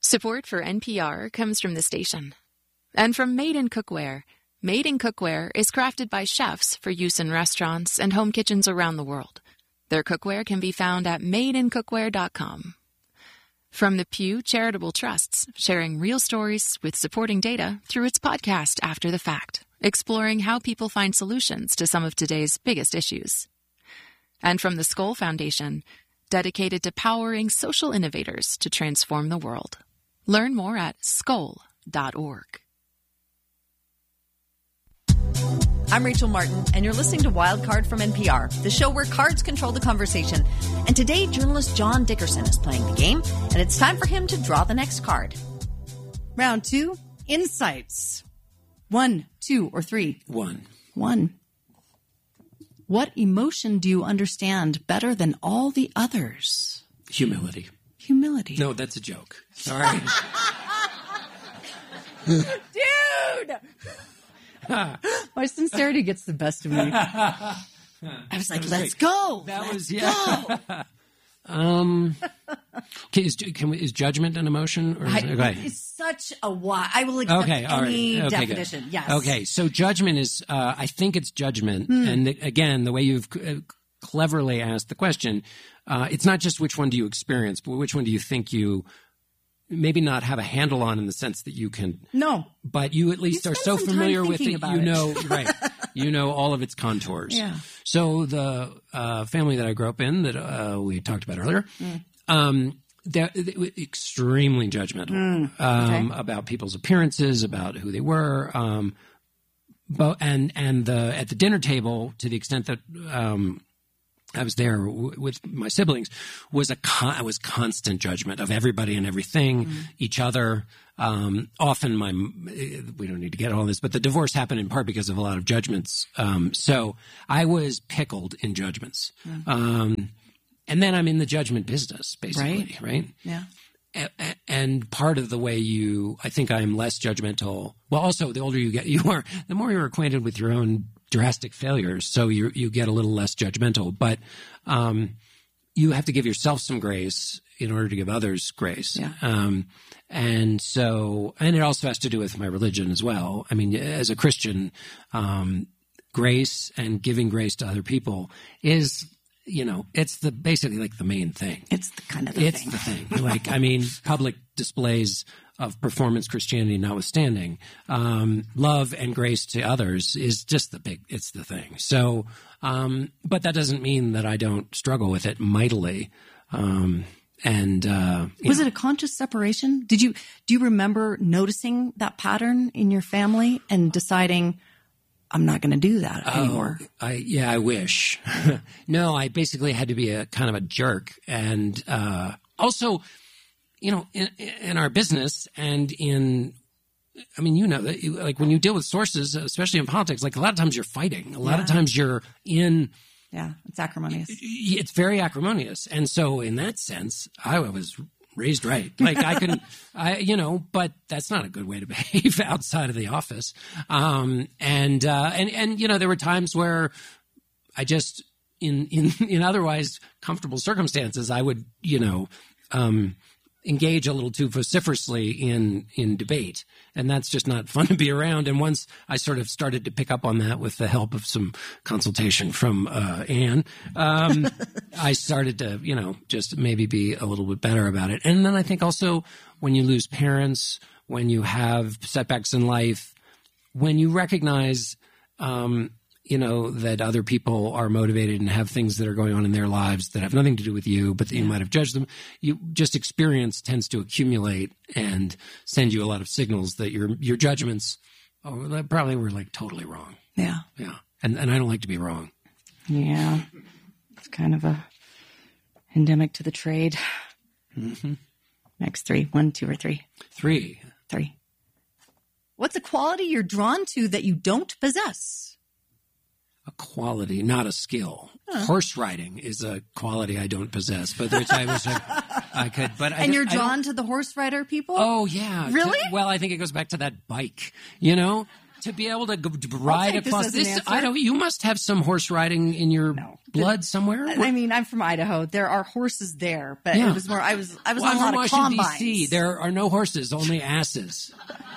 Support for NPR comes from the station and from Made in Cookware. Made in Cookware is crafted by chefs for use in restaurants and home kitchens around the world. Their cookware can be found at madeincookware.com. From the Pew Charitable Trusts, sharing real stories with supporting data through its podcast After the Fact, exploring how people find solutions to some of today's biggest issues. And from the Skoll Foundation, dedicated to powering social innovators to transform the world. Learn more at skoll.org. I'm Rachel Martin, and you're listening to Wildcard from NPR, the show where cards control the conversation. And today, journalist John Dickerson is playing the game, and it's time for him to draw the next card. Round 2, insights. 1, 2, or 3? 1. 1. What emotion do you understand better than all the others? Humility. Humility. No, that's a joke. Sorry. Dude! My sincerity gets the best of me. I was like, let's go. Let's go. Is judgment an emotion? Or it's such a why. I will accept any definition. Good. Yes. Okay, so judgment is, I think it's judgment. And again, the way you've cleverly asked the question, it's not just which one do you experience, but which one do you think you maybe not have a handle on in the sense that you can. No. But you at least are so familiar with it, you know, right. You know all of its contours. Yeah. So the family that I grew up in that we talked about earlier, they're extremely judgmental about people's appearances, about who they were. But at the dinner table, to the extent that I was there with my siblings, was constant judgment of everybody and everything, each other. Often we don't need to get all this, but the divorce happened in part because of a lot of judgments. So I was pickled in judgments. And then I'm in the judgment business, basically, right? Yeah. And part of the way I think I'm less judgmental. Well, also, the older you get, the more you're acquainted with your own drastic failures, so you get a little less judgmental. But you have to give yourself some grace in order to give others grace. Yeah. And it also has to do with my religion as well. I mean, as a Christian, grace and giving grace to other people is, it's basically like the main thing. It's the kind of the thing. It's the thing. Like, I mean, public displays of performance Christianity notwithstanding, love and grace to others is just it's the thing. So, but that doesn't mean that I don't struggle with it mightily. Was it a conscious separation? Do you remember noticing that pattern in your family and deciding, I'm not going to do that anymore? I wish. No, I basically had to be a kind of a jerk. And also, in our business and like when you deal with sources, especially in politics, like a lot of times you're fighting. A lot of times you're in. Yeah, it's acrimonious. It's very acrimonious. And so in that sense, I was raised right. Like but that's not a good way to behave outside of the office. And there were times where I just, in otherwise comfortable circumstances, I would, engage a little too vociferously in debate. And that's just not fun to be around. And once I sort of started to pick up on that with the help of some consultation from Anne, I started to, just maybe be a little bit better about it. And then I think also when you lose parents, when you have setbacks in life, when you recognize that other people are motivated and have things that are going on in their lives that have nothing to do with you, but that you might have judged them. Experience tends to accumulate and send you a lot of signals that your judgments probably were like totally wrong. Yeah. Yeah. And I don't like to be wrong. Yeah. It's kind of a endemic to the trade. Mm-hmm. Next 3. 1, 2, or 3? 3. 3. What's a quality you're drawn to that you don't possess? A quality, not a skill. Horse riding is a quality I don't possess, but which I wish I could. But and you're drawn to the horse rider people? Oh yeah, really? Well, I think it goes back to that bike. to be able to ride across this. Answer. You must have some horse riding in your blood somewhere. I mean, I'm from Idaho. There are horses there, but it was more. I was on a lot of Washington, combines. D.C. There are no horses, only asses.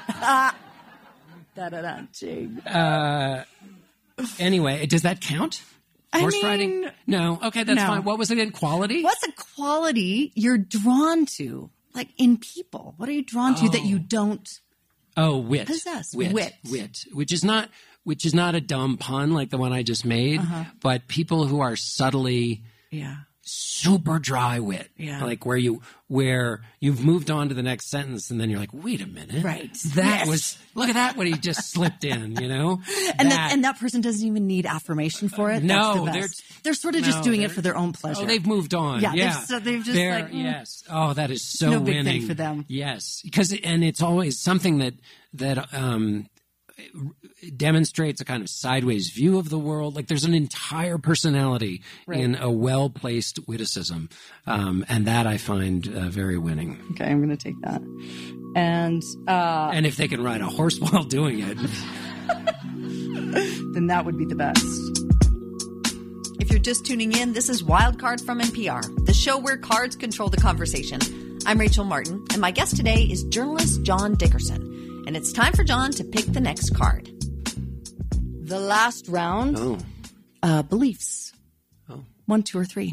Anyway, does that count? Horse riding? No. Okay, that's fine. What was it in quality? What's a quality you're drawn to, like in people? What are you drawn to that you don't? Wit. Possess wit, which is not a dumb pun like the one I just made, but people who are subtly super dry wit, like where you've moved on to the next sentence and then you're like, wait a minute, right? Look at that, what he just slipped in, and that person doesn't even need affirmation for it. No, they're sort of just doing it for their own pleasure. Oh, they've moved on. Yeah. They've just yes. Oh, that is so no winning big thing for them. Yes, and it's always something that demonstrates a kind of sideways view of the world. Like there's an entire personality in a well-placed witticism, and that I find very winning. Okay, I'm going to take that. And if they can ride a horse while doing it, then that would be the best. If you're just tuning in, this is Wildcard from NPR, the show where cards control the conversation. I'm Rachel Martin, and my guest today is journalist John Dickerson. And it's time for John to pick the next card. The last round. Beliefs. 1, 2, or 3.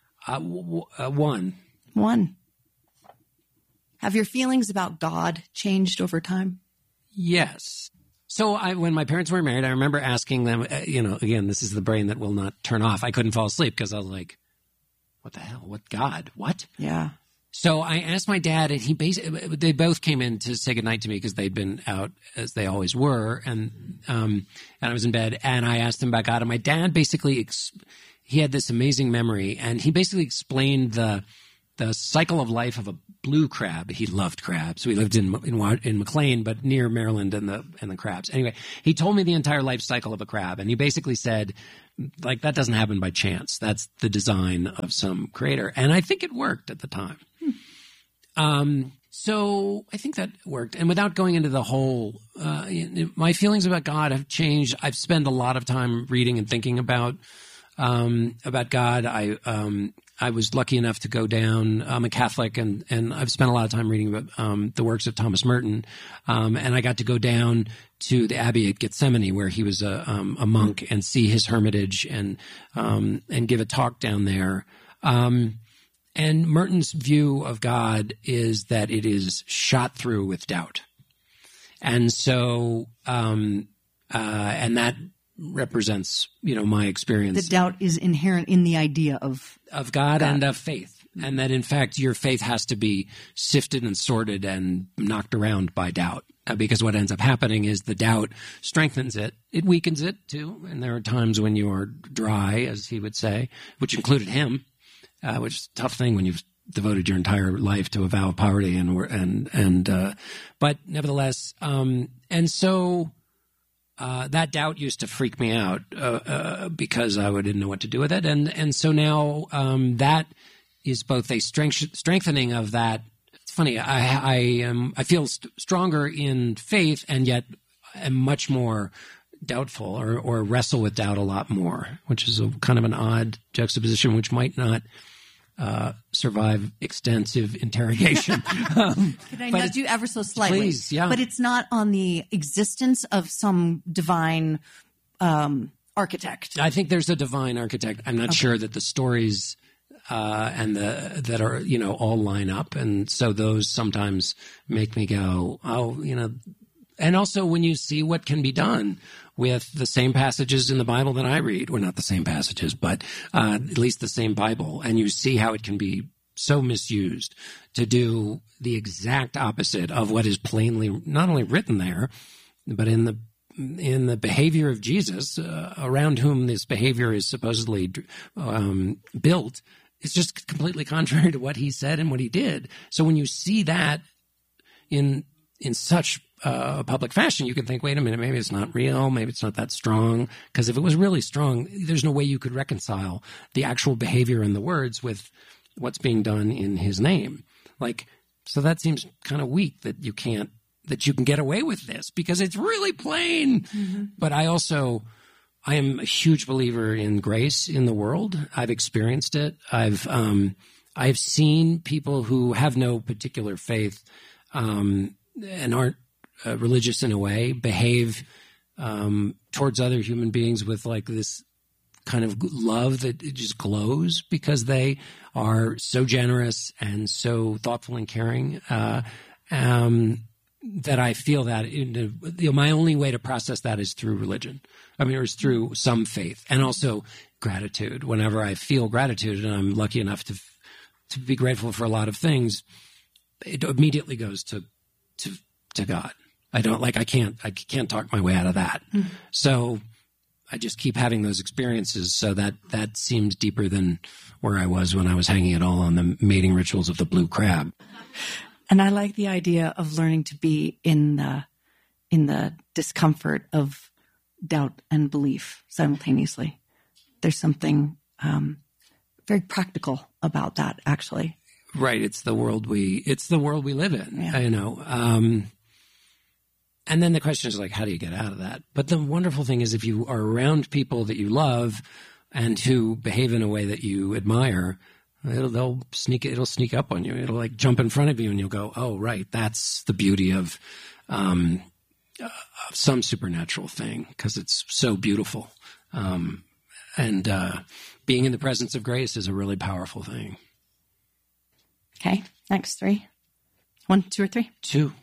1. 1. Have your feelings about God changed over time? Yes. So when my parents were married, I remember asking them, again, this is the brain that will not turn off. I couldn't fall asleep because I was like, what the hell? What God? What? Yeah. So I asked my dad, and they both came in to say goodnight to me because they'd been out as they always were, and I was in bed, and I asked him about God, and my dad basically he had this amazing memory, and he basically explained the cycle of life of a blue crab. He loved crabs. So he lived in McLean, but near Maryland and the crabs. Anyway, he told me the entire life cycle of a crab, and he basically said, like, that doesn't happen by chance. That's the design of some creator. And I think it worked at the time. So I think that worked. And without going into the whole, my feelings about God have changed. I've spent a lot of time reading and thinking about God. I was lucky enough to go down. I'm a Catholic, and I've spent a lot of time reading about the works of Thomas Merton. And I got to go down to the Abbey at Gethsemane, where he was a monk, and see his hermitage and give a talk down there. And Merton's view of God is that it is shot through with doubt. And so, and that represents, my experience. The doubt is inherent in the idea of God and of faith. And that, in fact, your faith has to be sifted and sorted and knocked around by doubt. Because what ends up happening is the doubt strengthens it. It weakens it, too. And there are times when you are dry, as he would say, which included him. Which is a tough thing when you've devoted your entire life to a vow of poverty, but nevertheless, and so that doubt used to freak me out because I didn't know what to do with it, and so now that is both a strengthening of that. It's funny. I feel stronger in faith, and yet am much more doubtful or wrestle with doubt a lot more, which is a kind of an odd juxtaposition, which might not survive extensive interrogation. Can I nudge you ever so slightly? Please, yeah. But it's not on the existence of some divine architect. I think there's a divine architect. I'm not sure that the stories that are all line up, and so those sometimes make me go, and also when you see what can be done with the same passages in the Bible that I read, or not the same passages, but at least the same Bible, and you see how it can be so misused to do the exact opposite of what is plainly not only written there, but in the behavior of Jesus, around whom this behavior is supposedly built. It's just completely contrary to what he said and what he did. So when you see that in such public fashion, you can think, wait a minute, maybe it's not real, maybe it's not that strong. Because if it was really strong, there's no way you could reconcile the actual behavior and the words with what's being done in his name. So that seems kind of weak that you can't that you can get away with this because it's really plain. Mm-hmm. But I am a huge believer in grace in the world. I've experienced it. I've seen people who have no particular faith and aren't religious in a way behave towards other human beings with like this kind of love that it just glows because they are so generous and so thoughtful and caring. That I feel that my only way to process that is through religion. I mean, or is through some faith and also gratitude. Whenever I feel gratitude, and I'm lucky enough to be grateful for a lot of things, it immediately goes to God. I can't talk my way out of that. Mm-hmm. So I just keep having those experiences. So that seems deeper than where I was when I was hanging it all on the mating rituals of the blue crab. And I like the idea of learning to be in the discomfort of doubt and belief simultaneously. There's something very practical about that, actually. Right. It's the world we live in. Yeah. You know. And then the question is like, how do you get out of that? But the wonderful thing is if you are around people that you love and who behave in a way that you admire, it'll sneak up on you. It'll like jump in front of you and you'll go, oh, right. That's the beauty of some supernatural thing because it's so beautiful. And being in the presence of grace is a really powerful thing. Okay. Next 3. 1, 2, or 3? 2.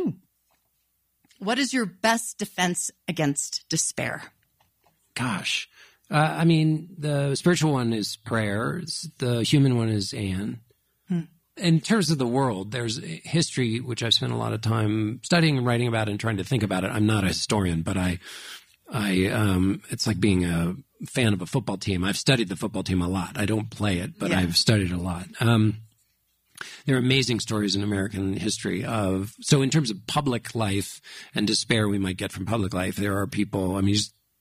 What is your best defense against despair? Gosh. I mean, the spiritual one is prayer. The human one is Anne. In terms of the world, there's history, which I've spent a lot of time studying and writing about and trying to think about it. I'm not a historian, but it's like being a fan of a football team. I've studied the football team a lot. I don't play it, but I've studied a lot. There are amazing stories in American history so in terms of public life and despair we might get from public life, there are people, I mean,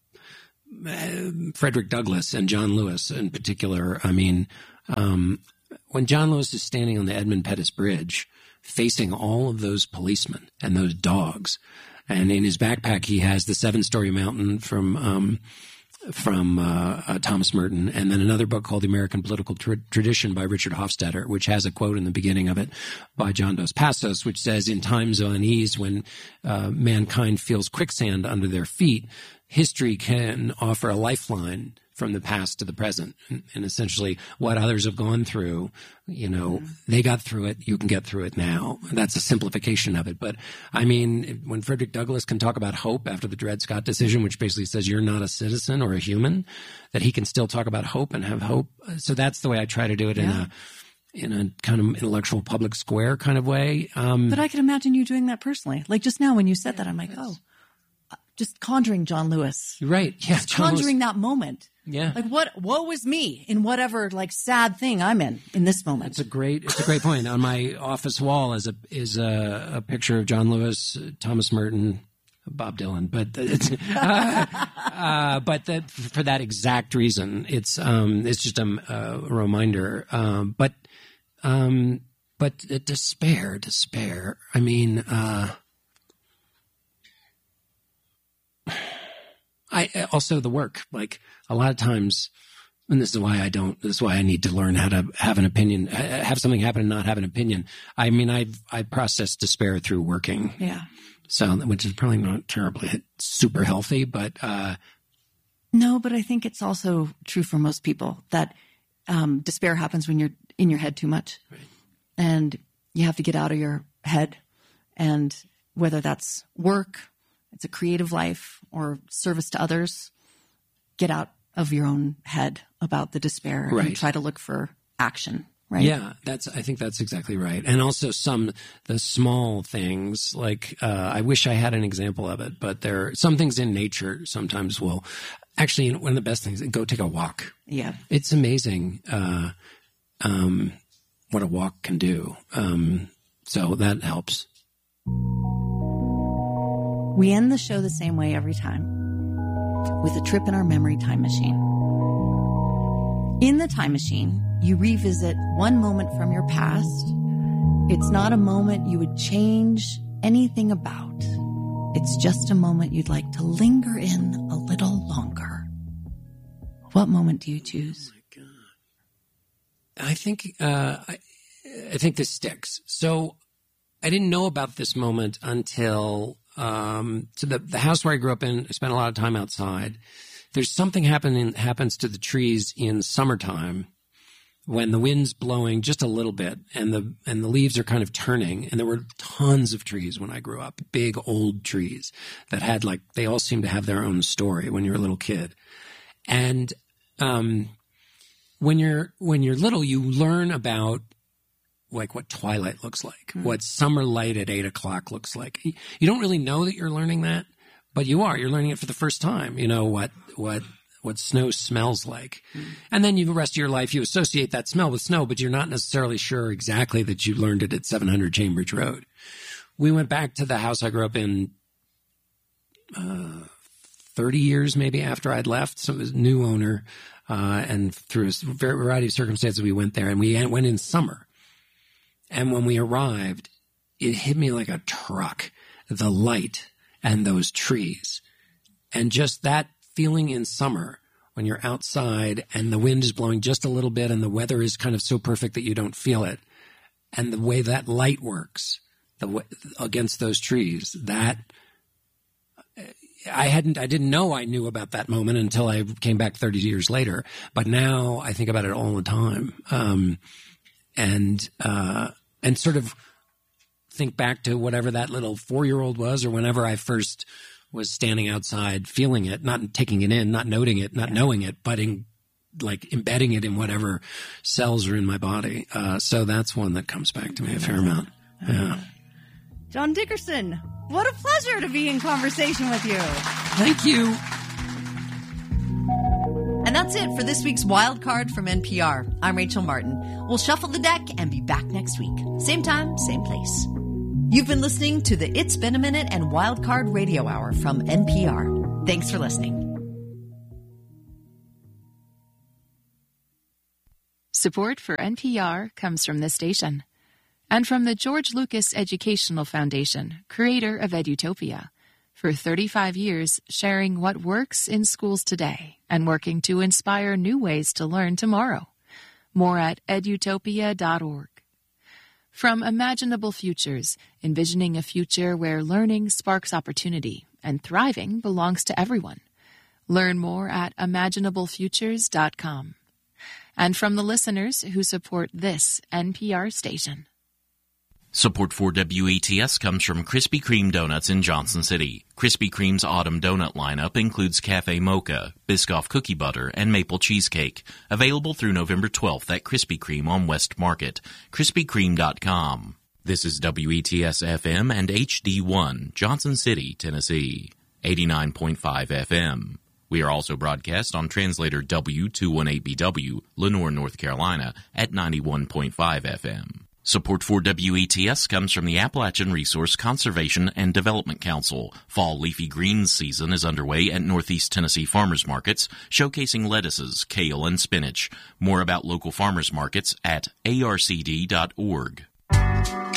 Frederick Douglass and John Lewis in particular. I mean, when John Lewis is standing on the Edmund Pettus Bridge facing all of those policemen and those dogs, and in his backpack he has the 7-Story Mountain from Thomas Merton, and then another book called The American Political Tradition by Richard Hofstadter, which has a quote in the beginning of it by John Dos Passos, which says, in times of unease when mankind feels quicksand under their feet, history can offer a lifeline from the past to the present. And essentially what others have gone through, they got through it, you can get through it now. That's a simplification of it. But I mean, when Frederick Douglass can talk about hope after the Dred Scott decision, which basically says you're not a citizen or a human, that he can still talk about hope and have hope. So that's the way I try to do it in a kind of intellectual public square kind of way. But I could imagine you doing that personally. Like just now when you said that, I'm like, just conjuring John Lewis. Right. Yeah. Just conjuring that moment. Yeah. Like woe is me in whatever like sad thing I'm in this moment. It's a great point. On my office wall is a picture of John Lewis, Thomas Merton, Bob Dylan, but for that exact reason, it's just a reminder. But despair. I mean, I also the work, like a lot of times, and this is why I need to learn how to have an opinion, have something happen and not have an opinion. I mean, I process despair through working. Yeah. So, which is probably not terribly super healthy, but, no, but I think it's also true for most people that, despair happens when you're in your head too much. Right. And you have to get out of your head, and whether that's work, it's a creative life, or service to others, get out of your own head about the despair and try to look for action. Right. Yeah, I think that's exactly right. And also the small things, like, I wish I had an example of it, but there are some things in nature sometimes will actually, one of the best things, go take a walk. Yeah. It's amazing, what a walk can do. So that helps. We end the show the same way every time, with a trip in our memory time machine. In the time machine, you revisit one moment from your past. It's not a moment you would change. anything about. It's just a moment you'd like to linger in a little longer. What moment do you choose? Oh my God. I think this sticks. So I didn't know about this moment until the house where I grew up in. I spent a lot of time outside. There's something happens to the trees in summertime when the wind's blowing just a little bit and the leaves are kind of turning. And there were tons of trees when I grew up, big old trees that had they all seemed to have their own story when you're a little kid. And when you're little, you learn about what twilight looks like, what summer light at 8 o'clock looks like. You don't really know that you're learning that, but you're learning it for the first time. You know what snow smells like. And then the rest of your life, you associate that smell with snow, but you're not necessarily sure exactly that you learned it at 700 Cambridge Road. We went back to the house I grew up in 30 years maybe after I'd left. So it was a new owner, and through a variety of circumstances, we went there, and we went in summer. And when we arrived, it hit me like a truck, the light and those trees. And just that feeling in summer when you're outside and the wind is blowing just a little bit and the weather is kind of so perfect that you don't feel it. And the way that light works against those trees, that I didn't know I knew about that moment until I came back 30 years later. But now I think about it all the time. And sort of think back to whatever that little 4-year-old was, or whenever I first was standing outside feeling it, not taking it in, not noting it, not knowing it, but embedding it in whatever cells are in my body. So that's one that comes back to me a fair amount. Yeah. John Dickerson, what a pleasure to be in conversation with you. Thank you. And that's it for this week's Wild Card from NPR. I'm Rachel Martin. We'll shuffle the deck and be back next week. Same time, same place. You've been listening to the It's Been a Minute and Wild Card Radio Hour from NPR. Thanks for listening. Support for NPR comes from this station and from the George Lucas Educational Foundation, creator of Edutopia. For 35 years, sharing what works in schools today and working to inspire new ways to learn tomorrow. More at edutopia.org. From Imaginable Futures, envisioning a future where learning sparks opportunity and thriving belongs to everyone. Learn more at imaginablefutures.com. And from the listeners who support this NPR station. Support for WETS comes from Krispy Kreme Donuts in Johnson City. Krispy Kreme's autumn donut lineup includes Cafe Mocha, Biscoff Cookie Butter, and Maple Cheesecake. Available through November 12th at Krispy Kreme on West Market. KrispyKreme.com. This is WETS FM and HD1, Johnson City, Tennessee. 89.5 FM. We are also broadcast on translator W218BW, Lenoir, North Carolina, at 91.5 FM. Support for WETS comes from the Appalachian Resource Conservation and Development Council. Fall leafy greens season is underway at Northeast Tennessee farmers markets, showcasing lettuces, kale, and spinach. More about local farmers markets at arcd.org.